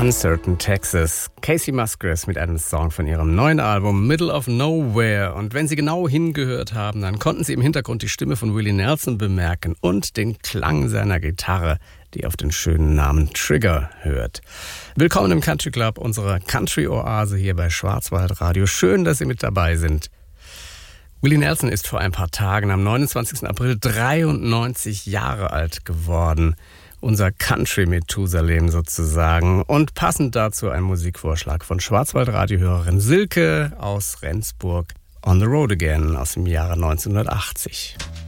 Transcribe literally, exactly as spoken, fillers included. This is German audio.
Uncertain Texas. Casey Musgraves mit einem Song von ihrem neuen Album Middle of Nowhere. Und wenn Sie genau hingehört haben, dann konnten Sie im Hintergrund die Stimme von Willie Nelson bemerken und den Klang seiner Gitarre, die auf den schönen Namen Trigger hört. Willkommen im Country Club, unserer Country-Oase hier bei Schwarzwaldradio. Schön, dass Sie mit dabei sind. Willie Nelson ist vor ein paar Tagen am neunundzwanzigsten April dreiundneunzig Jahre alt geworden. Unser Country-Methusalem sozusagen. Und passend dazu ein Musikvorschlag von Schwarzwaldradio-Hörerin Silke aus Rendsburg, On the Road Again aus dem Jahre neunzehnhundertachtzig.